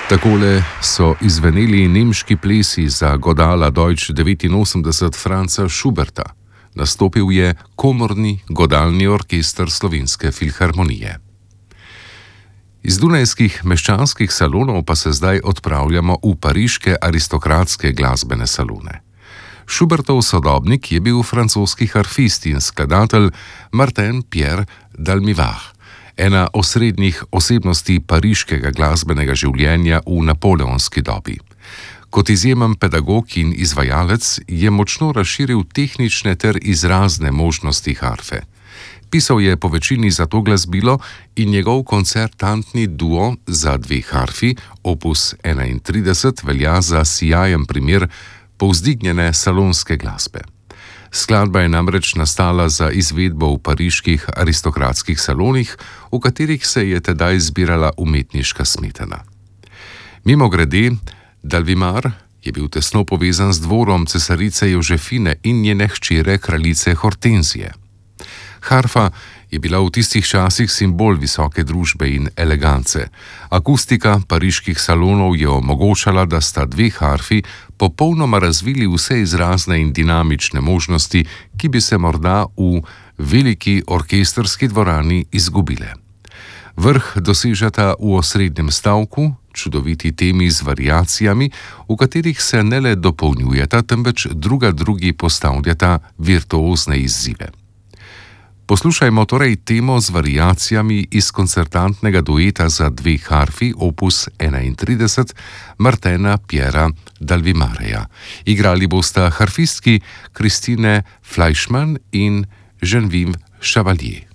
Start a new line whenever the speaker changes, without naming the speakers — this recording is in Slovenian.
Takole so izveneli nemški plesi za godala Deutsch 89 Franza Schuberta. Nastopil je komorni godalni orkester Slovenske filharmonije. Iz dunajskih meščanskih salonov pa se zdaj odpravljamo v pariške aristokratske glasbene salone. Schubertov sodobnik je bil francoski harfist in skladatelj Martin Pierre d'Almivach, ena osrednjih osebnosti pariškega glasbenega življenja v napoleonski dobi. Kot izjemen pedagog in izvajalec je močno razširil tehnične ter izrazne možnosti harfe. Pisal je po večini za to glasbilo in njegov koncertantni duo za dve harfi, opus 31, velja za sijajen primer povzdignjene salonske glasbe. Skladba je namreč nastala za izvedbo v pariških aristokratskih salonih, v katerih se je tedaj zbirala umetniška smetana. Mimogrede, d'Almivach je bil tesno povezan z dvorom cesarice Jožefine in njene hčere kraljice Hortenzije. Harfa je bila v tistih časih simbol visoke družbe in elegance. Akustika pariških salonov je omogočala, da sta dve harfi popolnoma razvili vse izrazne in dinamične možnosti, ki bi se morda v veliki orkestrski dvorani izgubile. Vrh dosežeta v osrednjem stavku, čudoviti temi z variacijami, v katerih se ne le dopolnjujeta, temveč drugi postavljata virtuozne izzive. Poslušajmo torej temo z variacijami iz koncertantnega dueta za dve harfi, opus 31, Martina Pierra d'Almivacha. Igrali bosta harfistki Christine Fleischmann in Geneviève Chevalier.